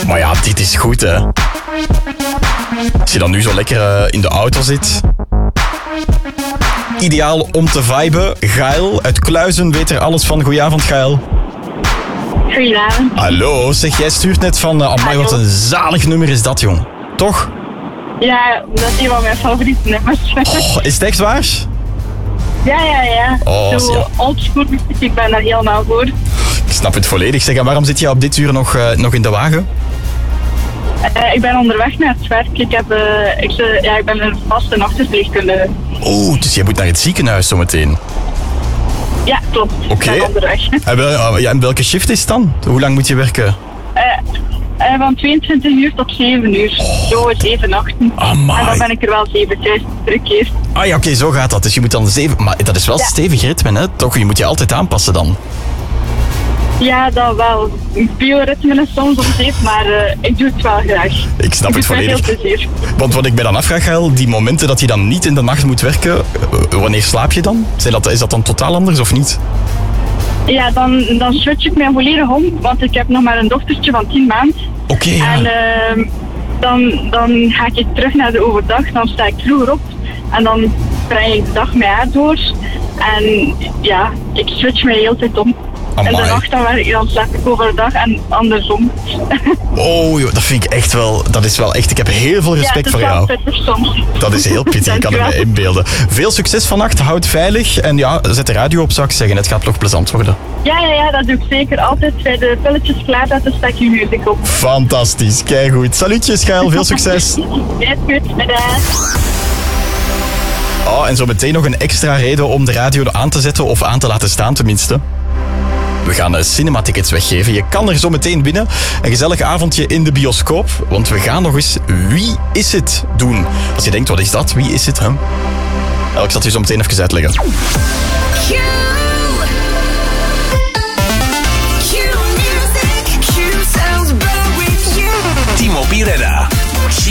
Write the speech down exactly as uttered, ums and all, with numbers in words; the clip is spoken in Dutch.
Maar ja, dit is goed, hè. Als je dan nu zo lekker uh, in de auto zit. Ideaal om te viben. Gaël uit Kluizen weet er alles van. Goedenavond, Gaël. Goedenavond. Hallo, zeg, jij stuurt net van... Uh, amai, wat een zalig nummer is dat, jong. Toch? Ja, dat is een van mijn favoriete nummers. Oh, is het echt waar? Ja, ja, ja. Oh, Zo ja. oldschool muziek, ik ben daar helemaal voor. Ik snap het volledig. Zeg, en waarom zit je op dit uur nog, uh, nog in de wagen? Uh, ik ben onderweg naar het werk. Ik, heb, uh, ik, uh, ja, ik ben een vaste nachtverpleegkundige. Oeh, dus jij moet naar het ziekenhuis zometeen. Ja, klopt. Oké. Ik ben onderweg. En, wel, uh, ja, en welke shift is het dan? Hoe lang moet je werken? Uh, uh, van tweeëntwintig uur tot zeven uur. Oh. Zo, zeven nachten. Amai. En dan ben ik er wel zeven thuis terugkeer. Ah ja, oké, okay, zo gaat dat. Dus je moet dan zeven... Maar dat is wel Ja. stevig ritme, hè? Toch, je moet je altijd aanpassen dan. Ja, dat wel. Bioritme is soms onzeef, maar uh, ik doe het wel graag. Ik snap ik het doe het met volledig. heel plezier. Want wat ik mij dan afvraag, Gaël, die momenten dat je dan niet in de nacht moet werken, uh, wanneer slaap je dan? Zijn dat, is dat dan totaal anders of niet? Ja, dan, dan switch ik mij volledig om, want ik heb nog maar een dochtertje van tien maanden. Oké, okay, ja. En uh, dan, dan ga ik terug naar de overdag, dan sta ik vroeger op en dan breng ik de dag met haar door. En ja, ik switch mij de hele tijd om. Amai. En de nacht dan, werk ik, dan slaap ik overdag en andersom. Oh, joh, dat vind ik echt wel... Dat is wel echt... Ik heb heel veel respect ja, voor jou. Ja, dat is wel soms. Dat is heel pittig, ik kan het me inbeelden. Veel succes vannacht, houd veilig en ja, zet de radio op, zou ik zeggen. Het gaat nog plezant worden. Ja, ja, ja, dat doe ik zeker. Altijd bij de pilletjes klaar zetten, stek je muziek op. Fantastisch, keigoed. Salutjes, Gaël, veel succes. Ja, goed, bedankt. Oh, en zo meteen nog een extra reden om de radio aan te zetten of aan te laten staan tenminste. We gaan uh, cinematickets weggeven. Je kan er zo meteen winnen. Een gezellig avondje in de bioscoop. Want we gaan nog eens Wie is het doen. Als je denkt, wat is dat? Wie is het? Hè? Ik zal het je zo meteen even uitleggen.